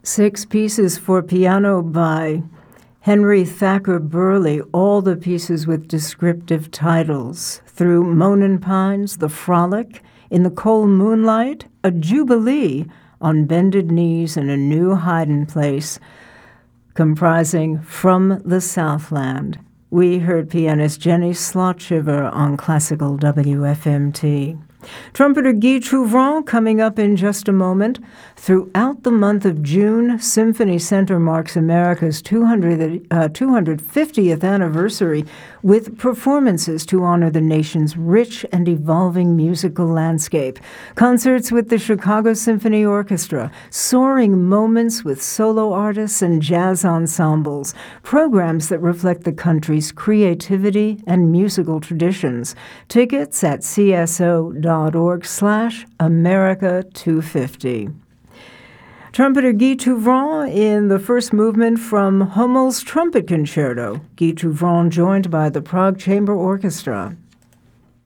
6 pieces for piano by Henry Thacker Burley, all the pieces with descriptive titles. Through Moanin' Pines, The Frolic, In the Cold Moonlight, A Jubilee, On Bended Knees, and A New Hiding Place, comprising From the Southland. We heard pianist Jenny Slotshiver on classical WFMT. Trumpeter Guy Trouvrant coming up in just a moment. Throughout the month of June, Symphony Center marks America's 250th anniversary with performances to honor the nation's rich and evolving musical landscape. Concerts with the Chicago Symphony Orchestra, soaring moments with solo artists and jazz ensembles, programs that reflect the country's creativity and musical traditions. Tickets at cso.org/America250. Trumpeter Guy Trouvrant in the first movement from Hummel's Trumpet Concerto. Guy Trouvrant joined by the Prague Chamber Orchestra.